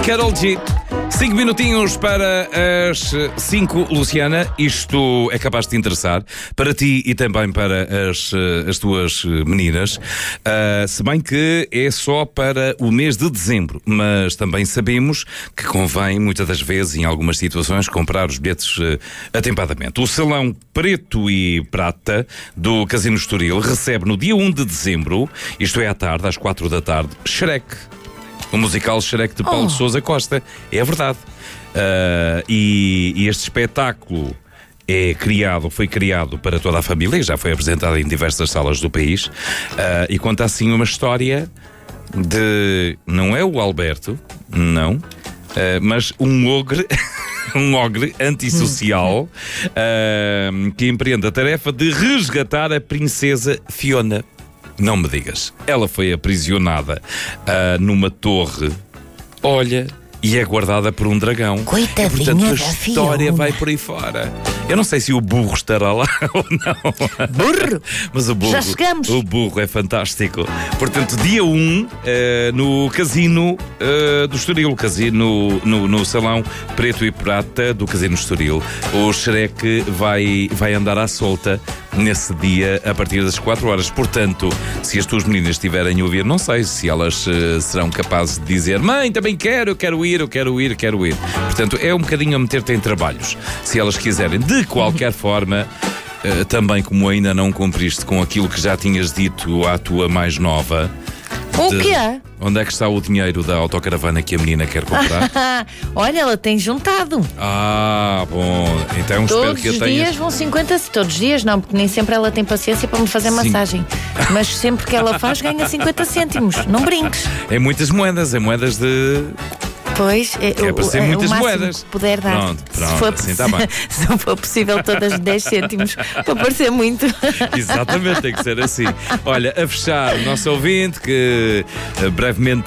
Karol G. 5 minutinhos para as 5, Luciana. Isto é capaz de te interessar para ti e também para as tuas meninas. Se bem que é só para o mês de dezembro, mas também sabemos que convém, muitas das vezes, em algumas situações, comprar os bilhetes atempadamente. O Salão Preto e Prata do Casino Estoril recebe no dia 1 de dezembro, isto é à tarde, às 4 da tarde, Shrek. O musical Shrek de Paulo Sousa Costa. É verdade. E este espetáculo foi criado para toda a família, já foi apresentado em diversas salas do país, e conta assim uma história de... Não é o Alberto, não, mas um ogre... um ogre antissocial que empreende a tarefa de resgatar a princesa Fiona. Não me digas. Ela foi aprisionada numa torre, olha, e é guardada por um dragão. Coitadinha, e, portanto, a da história Fiona vai por aí fora. Eu não sei se o burro estará lá ou não. Burro! Mas o burro, Já chegamos. O burro é fantástico. Portanto, dia 1, no Casino do Estoril, Casino no Salão Preto e Prata do Casino Estoril, o Shrek vai andar à solta nesse dia a partir das 4 horas. Portanto, se as tuas meninas estiverem a ouvir, não sei se elas serão capazes de dizer: mãe, também quero ir. Portanto, é um bocadinho a meter-te em trabalhos. Se elas quiserem, de qualquer forma, também como ainda não cumpriste com aquilo que já tinhas dito à tua mais nova. O quê? Onde é que está o dinheiro da autocaravana que a menina quer comprar? Olha, ela tem juntado. Bom, então espero que a tenhas. Todos os dias vão 50, todos os dias não, porque nem sempre ela tem paciência para me fazer massagem. Mas sempre que ela faz, ganha 50 cêntimos. Não brinques. É muitas moedas, de... Pois, é para ser muitas moedas. Que puder dar. Pronto, assim está bem. Se não for possível todas de 10 cêntimos, para parecer muito. Exatamente, tem que ser assim. Olha, a fechar, o nosso ouvinte que brevemente